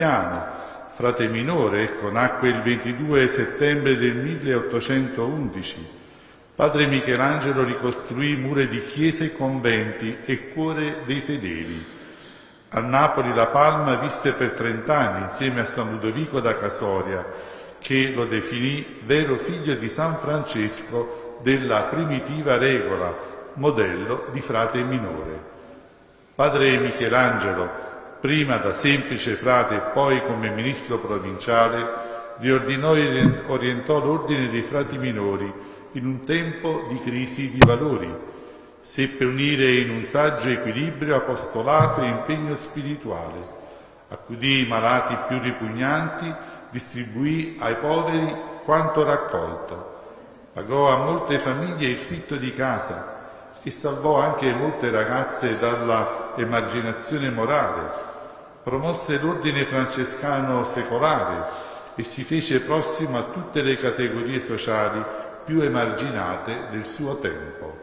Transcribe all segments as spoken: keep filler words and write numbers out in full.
frate minore, ecco, nacque il ventidue settembre del milleottocentoundici. Padre Michelangelo ricostruì mura di chiese e conventi e cuore dei fedeli. A Napoli la Palma visse per trent'anni insieme a San Ludovico da Casoria, che lo definì vero figlio di San Francesco della primitiva regola, modello di frate minore. Padre Michelangelo, prima da semplice frate e poi come ministro provinciale, riordinò e orientò l'ordine dei frati minori in un tempo di crisi di valori. Seppe unire in un saggio equilibrio apostolato e impegno spirituale. Accudì i malati più ripugnanti, distribuì ai poveri quanto raccolto. Pagò a molte famiglie il fitto di casa e salvò anche molte ragazze dalla emarginazione morale. Promosse l'ordine francescano secolare e si fece prossimo a tutte le categorie sociali più emarginate del suo tempo.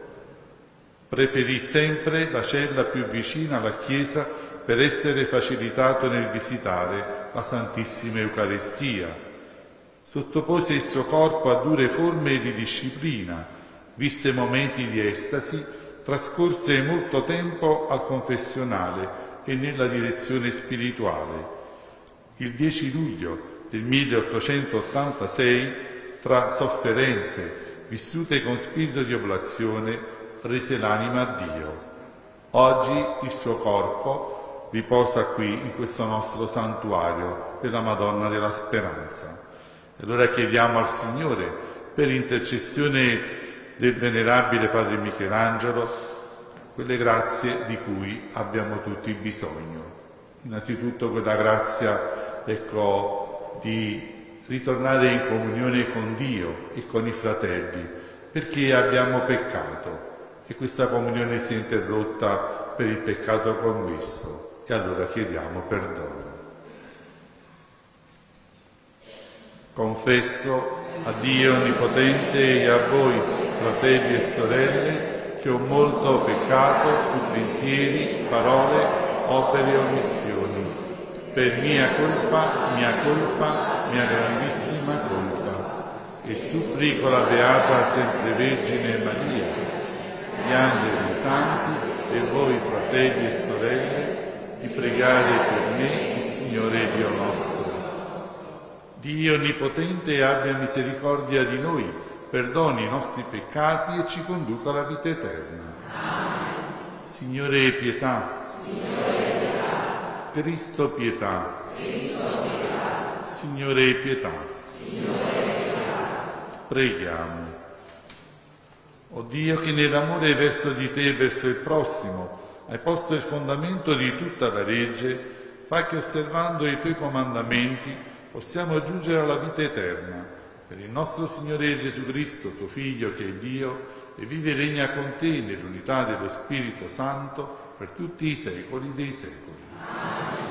Preferì sempre la cella più vicina alla Chiesa per essere facilitato nel visitare la Santissima Eucaristia. Sottopose il suo corpo a dure forme di disciplina, visse momenti di estasi, trascorse molto tempo al confessionale e nella direzione spirituale. Il dieci luglio del milleottocentottantasei, tra sofferenze vissute con spirito di oblazione, rese l'anima a Dio. Oggi il suo corpo riposa qui, in questo nostro santuario della Madonna della Speranza. E allora chiediamo al Signore, per intercessione del venerabile Padre Michelangelo, quelle grazie di cui abbiamo tutti bisogno. Innanzitutto quella grazia, ecco, di ritornare in comunione con Dio e con i fratelli, perché abbiamo peccato e questa comunione si è interrotta per il peccato commesso e allora chiediamo perdono. Confesso a Dio Onnipotente e a voi, fratelli e sorelle, che ho molto peccato più pensieri, parole, opere e omissioni. Per mia colpa, mia colpa, mia grandissima colpa. E supplico la Beata Sempre Vergine Maria, gli angeli santi e voi, fratelli e sorelle, di pregare per me il Signore Dio nostro. Dio Onnipotente abbia misericordia di noi, perdoni i nostri peccati e ci conduca alla vita eterna. Amen. Signore pietà. Signore pietà. Cristo pietà. Cristo pietà. Signore pietà. Signore pietà. Preghiamo. O Dio, che nell'amore verso di te e verso il prossimo hai posto il fondamento di tutta la legge, fa che osservando i tuoi comandamenti possiamo giungere alla vita eterna. Per il nostro Signore Gesù Cristo, tuo Figlio, che è Dio, e vive e regna con te nell'unità dello Spirito Santo per tutti i secoli dei secoli. Amen.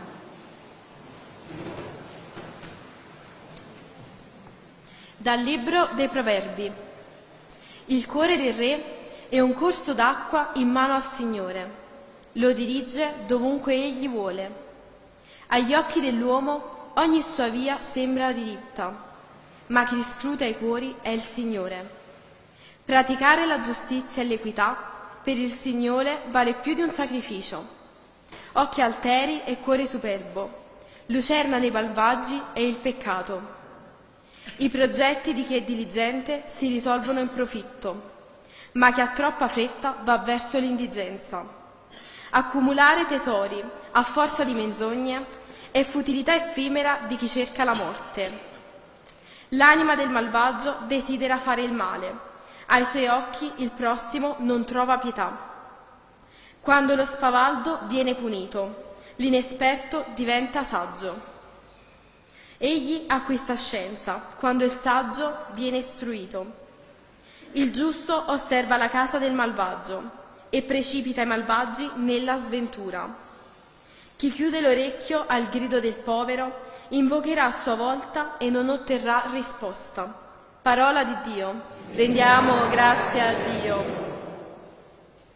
Dal Libro dei Proverbi. Il cuore del re è un corso d'acqua in mano al Signore. Lo dirige dovunque egli vuole. Agli occhi dell'uomo ogni sua via sembra diritta, ma chi scruta i cuori è il Signore. Praticare la giustizia e l'equità per il Signore vale più di un sacrificio. Occhi alteri e cuore superbo, lucerna nei malvagi è il peccato. I progetti di chi è diligente si risolvono in profitto, ma chi ha troppa fretta va verso l'indigenza. Accumulare tesori a forza di menzogne è futilità effimera di chi cerca la morte. L'anima del malvagio desidera fare il male, ai suoi occhi il prossimo non trova pietà. Quando lo spavaldo viene punito, l'inesperto diventa saggio. Egli acquista scienza quando il saggio viene istruito. Il giusto osserva la casa del malvagio e precipita i malvagi nella sventura. Chi chiude l'orecchio al grido del povero invocherà a sua volta e non otterrà risposta. Parola di Dio. Rendiamo grazie a Dio.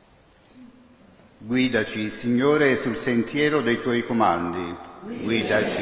Guidaci, Signore, sul sentiero dei tuoi comandi. Guidaci